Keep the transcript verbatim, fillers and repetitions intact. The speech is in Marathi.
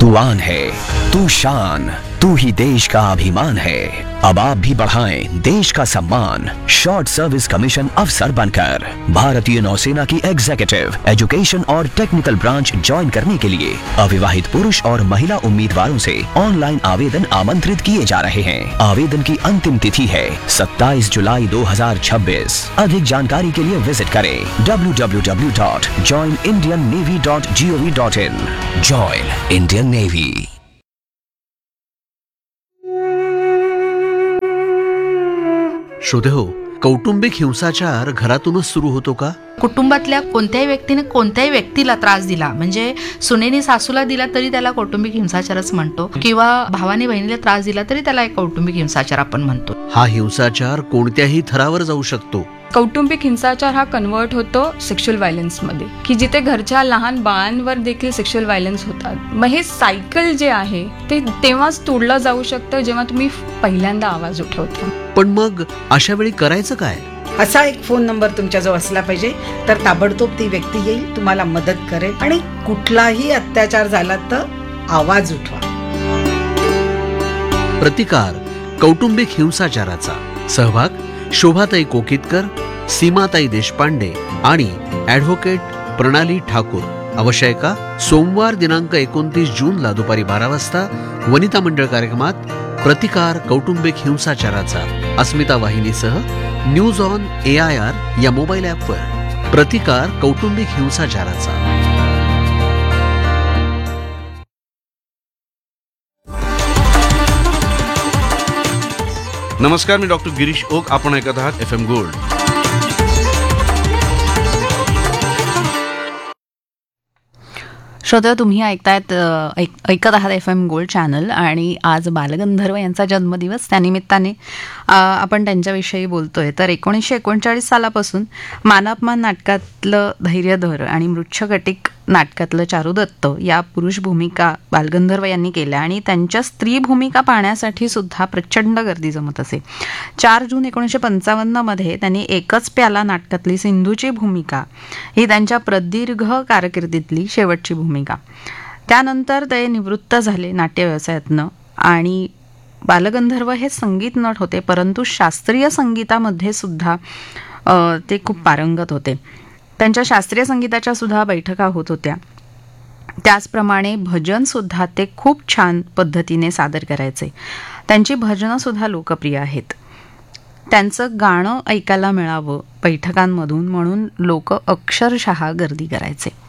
तू आन है, तू शान, तू ही देश का अभिमान है। अब आप भी बढ़ाएं देश का सम्मान शॉर्ट सर्विस कमीशन अफसर बनकर। भारतीय नौसेना की एग्जीक्यूटिव, एजुकेशन और टेक्निकल ब्रांच ज्वाइन करने के लिए अविवाहित पुरुष और महिला उम्मीदवारों से ऑनलाइन आवेदन आमंत्रित किए जा रहे हैं। आवेदन की अंतिम तिथि है सत्ताईस जुलाई दो हजार छब्बीस। अधिक जानकारी के लिए विजिट करें W W W dot join Indian navy dot G O V dot in. Join Indian navy. श्रोते हो, कौटुंबिक हिंसाचार घरातूनच सुरू होतो का? कुटुंबातल्या कोणत्याही व्यक्तीने कोणत्याही व्यक्तीला त्रास दिला, म्हणजे सुनेने सासूला दिला तरी त्याला कौटुंबिक हिंसाचारच म्हणतो, किंवा भावाने बहिणीला त्रास दिला तरी त्याला एक कौटुंबिक हिंसाचार आपण म्हणतो. हा हिंसाचार कोणत्याही थरावर जाऊ शकतो. कौटुंबिक हिंसाचार हा कन्वर्ट होतो सेक्शुअल व्हायलन्समध्ये, की जिथे घरच्या लहान बाळांवर देखील सेक्शुअल व्हायलन्स होतात. मग हे सायकल जे आहे ते तेव्हाच तोडलं जाऊ शकतं जेव्हा तुम्ही पहिल्यांदा आवाज उठवता. पण मग अशा वेळी करायचं काय? असा एक फोन नंबर तुमच्याजवळ असला पाहिजे, तर ताबडतोब ती व्यक्ती येईल, तुम्हाला मदत करेल आणि कुठलाही अत्याचार झाला तर आवाज उठवा. प्रतिकार कौटुंबिक हिंसाचाराचा. सहभाग शोभाताई कोकितकर, सीमाताई देशपांडे आणि ॲडव्होकेट प्रणाली ठाकूर. आवश्यका सोमवार दिनांक एकोणतीस जूनला दुपारी बारा वाजता वनिता मंडळ कार्यक्रमात प्रतिकार कौटुंबिक हिंसाचाराचा अस्मिता वाहिनीसह news on A I R या मोबाईल ॲपवर. प्रतिकार कौटुंबिक हिंसाचाराचा. नमस्कार, मी डॉक्टर गिरीश ओक. आपण ऐकत आहात एफ एम गोल्ड. श्रोते, तुम्ही ऐकतायत ऐकत आहात एफ एम गोल्ड चॅनल. आणि आज बालगंधर्व यांचा जन्मदिवस, त्यानिमित्ताने आपण त्यांच्याविषयी बोलतोय. तर एकोणीसशे एकोणचाळीस सालापासून मानापमान नाटकातलं धैर्यधर आणि मृच्छकटिक नाटकातलं चारुदत्त या पुरुष भूमिका बालगंधर्व यांनी केल्या, आणि त्यांच्या स्त्री भूमिका पाहण्यासाठी सुद्धा प्रचंड गर्दी जमत असे. चार जून एकोणीसशे पंचावन्नमध्ये त्यांनी एकच प्याला नाटकातली सिंधूची भूमिका ही त्यांच्या प्रदीर्घ कारकिर्दीतली शेवटची भूमिका. त्यानंतर ते निवृत्त झाले नाट्य व्यवसायातनं, आणि बालगंधर्व हे संगीत नट होते, परंतु शास्त्रीय संगीतामध्ये सुद्धा ते खूप पारंगत होते. त्यांच्या शास्त्रीय संगीताच्या सुद्धा बैठका होत होत्या. त्याचप्रमाणे भजनसुद्धा ते खूप छान पद्धतीने सादर करायचे. त्यांची भजनंसुद्धा लोकप्रिय आहेत. त्यांचं गाणं ऐकायला मिळावं बैठकांमधून म्हणून लोक अक्षरशः गर्दी करायचे.